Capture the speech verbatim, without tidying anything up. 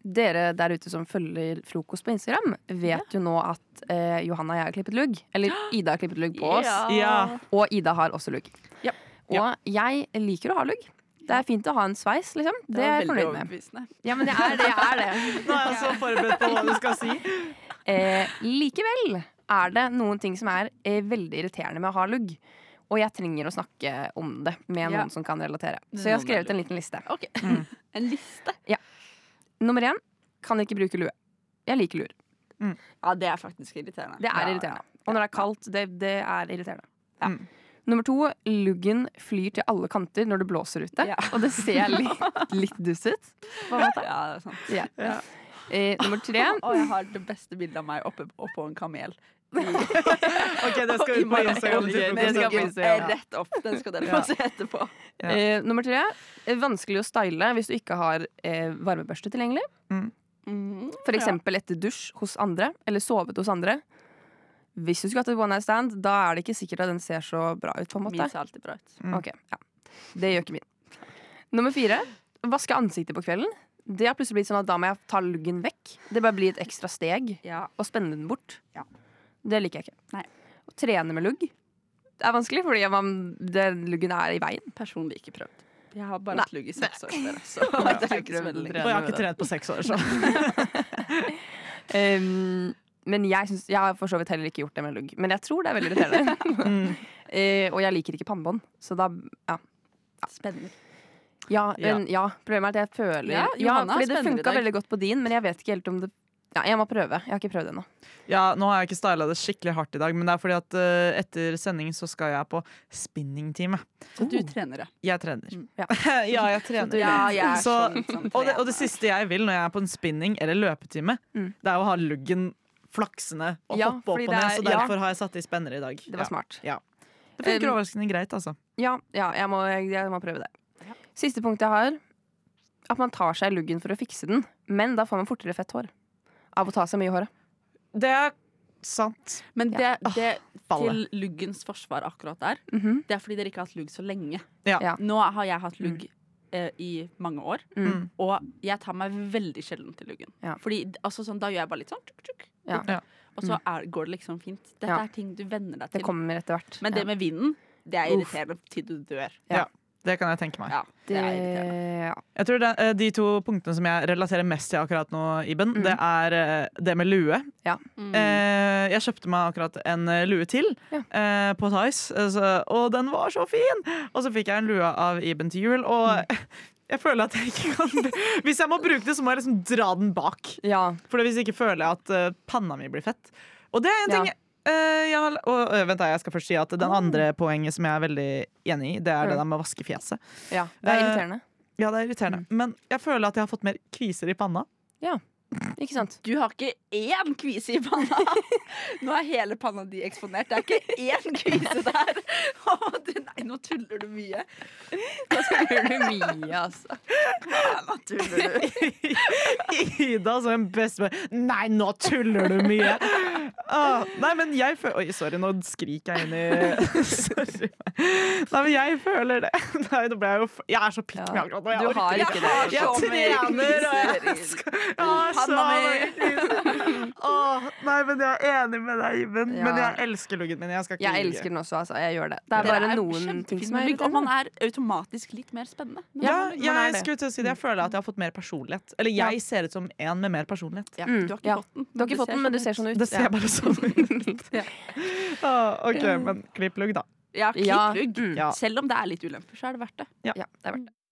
Dere der ute som følger frokost på Instagram, vet jo nå at eh, Johanna og jeg har klippet lugg. Eller Ida har klippet lugg på oss. Ja. Og Ida har også lugg. Ja. Og jeg liker å ha lugg. Det er fint å ha en sveis, liksom. Det, Det er var jeg veldig fornøyd med. overbevisende. Ja, men jeg er det. Jeg er det. Nå er jeg så forberedt på hva du skal si. Eh, likevel er det noen ting som er eh, veldig irriterende med å ha lugg. Og jeg trenger å snakke om det med Ja. noen som kan relatere. Så jeg har skrevet en liten liste. Ok, en liste. Nummer én, kan ikke bruke lue. Jeg liker luer. Ja, det er faktisk irriterende. Det er Ja, irriterende. Og når det er kaldt, det, det er irriterende. Ja. Mm. Nummer to, luggen flyr til alle kanter når det blåser ute. Ja. Og det ser litt, litt duss ut. På en måte. Ja, det er sant. Ja. Ja. Eh, nummer tre, Og jeg har det beste bildet av meg oppe, oppå en kamel. Ok, det skal ut på Instagram. Ok, det skal på Instagram, Eh, ja. Rett opp. Den skal dere Ja. få se etterpå. Ja. eh, nummer tre eh, vanskelig å style hvis du ikke har eh, varmebørste tilgjengelig. Mm. For eksempel etter dusj hos andre, eller sovet hos andre. Hvis du skulle hatt et one night stand, da er det ikke sikkert at den ser så bra ut. På en måte. Min ser alltid bra ut. Mm. Ok, ja. Det gjør ikke min. Nummer fire, vaske ansiktet på kvelden. Det har plutselig blitt sånn at da må jeg ta luggen vekk. Det bare blir et ekstra steg Ja. og spenne den bort. Ja. Det liker jeg ikke. Nei. Å trene med lugg, det er vanskelig, fordi man, det, luggen er i veien. Personlig ikke prøvd. Jeg har bare Nei. hatt lugg i seks år. Dere, så det er ikke så veldig. Og jeg har ikke trent på seks år, så. Um, men jeg, synes, jeg har for så vidt heller ikke gjort det med lugg. Men jeg tror det er veldig irriterende. Mm. Eh, og jeg liker ikke pannebånd. Så da, ja. Spennende. Ja, Ja. men, ja, problemet er at jeg føler Ja, Ja, Johanna fordi det spenner i funka dag. veldig godt på din, men jeg vet ikke helt om det Ja, jeg må prøve. Jeg har ikke prøvd det ennå. Ja, nå har jeg ikke styla det skikkelig hardt i dag, men det er fordi at eh, etter sending så skal jeg på spinningtime. Så du trener, ja. Jeg trener. Mm. Ja. ja, jeg trener. Ja, jeg er Så- sånn, sånn Og det, og det trener. siste jeg vil når jeg er på en spinning eller løpetime, Mm. det er å ha luggen flaksende og Ja, hoppe opp fordi og ned. det er- Så ja. derfor har jeg satt i spenner i dag. Det var ja. smart. Ja. Det funker Um, overraskende greit, altså. Ja, ja jeg, må, jeg, jeg må prøve det. Ja. Siste punkt jeg har, at man tar seg i luggen for å fikse den, men da får man fortere fett hår. Av å ta seg mye i håret. Det er sant. Men det, det balle. til luggens forsvar akkurat der, Mhm. det er fordi dere ikke har hatt lugg så lenge. Ja. Ja. Nå har jeg hatt lugg eh, i mange år, Mm. og jeg tar meg veldig sjelden til luggen. Ja. Fordi altså, sånn, Da gjør jeg bare litt sånn tjuk, tjuk, Ja. Ja. og så er, går det liksom fint. Dette Ja. er ting du venner deg Det til. kommer etter hvert. Men det ja. med vinden, det er Uff. irriterende til du dør. Det kan jeg tenke meg. Ja, det det, er irriterende. ja. Jeg tror det, eh, De to punktene som jeg relaterer mest til akkurat nå, Iben, Mm. det er eh, det med lue. Mm. Eh, jeg kjøpte meg akkurat en eh, lue til Ja. eh, på Theis, eh, så- og den var så fin! Og så fikk jeg en lue av Iben til jul, og Mm. jeg føler at jeg ikke kan Hvis jeg må bruke det, så må jeg liksom dra den bak. ja. For hvis ikke føler jeg at eh, panna mi blir fett. Og det er en Ja. ting eh, jeg har, og, øh, Vent, da, jeg skal først si at den andre poenget som jeg er veldig enig i, det er det Mm. der med å vaske fjeset. ja. Det er Eh, irriterende. Ja, det er irriterende. Men jeg føler at jeg har fått mer kviser i panna. Ikke sant? Du har ikke én kvise i panna! Nå er hele panna di eksponert. Det er ikke én kvise der! Å, du, nei, nå tuller du mye. Da skal du mye, altså. Ja, nå tuller du. Ida som en bestemor. Nei, nå tuller du mye! Ah, nei, men jeg føler Oi, sorry, nå skriker jeg inn i Sorry. Nei, men jeg føler det. Nei, nå ble jeg jo f- Jeg er så pikk med Ja. akkurat nå. Jeg Du orker har ikke. ikke det. Jeg Så mye trener, og jeg kviser. skal ja, så Panna mange kviser. Åh, Nei, men jeg er enig med deg, Iben. Ja. Men jeg elsker luggen min. Jeg skal ikke Jeg ljuge. elsker den også, altså. Jeg gjør det. Det er Dere bare er noen kjempefine ting som med er lugg, og man irriterende. er automatisk litt mer spennende. Ja, man er jeg det. skulle til å si det. Jeg føler at jeg har fått mer personlighet. Eller jeg ser ut som en med mer personlighet. Ja, Mm, du har ikke ja. fått den. Du har ikke fått den, men du ser sånn ut. Det ser Ja. bare sånn ut. Ja. Ah, ok, men klipp lugg, da. Ja, Ja. klipp lugg. Mm. Ja. Selv om det er litt ulemper, så er det verdt det. Ja, det er verdt det.